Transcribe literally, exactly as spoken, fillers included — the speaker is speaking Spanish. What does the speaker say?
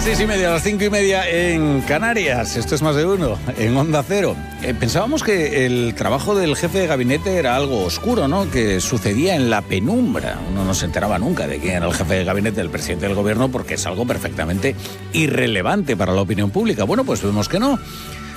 las seis y media, a las cinco y media en Canarias. Esto es Más de Uno, en Onda Cero. Eh, pensábamos que el trabajo del jefe de gabinete era algo oscuro, ¿no? Que sucedía en la penumbra. Uno no se enteraba nunca de quién era el jefe de gabinete del presidente del gobierno porque es algo perfectamente irrelevante para la opinión pública. Bueno, pues vemos que no.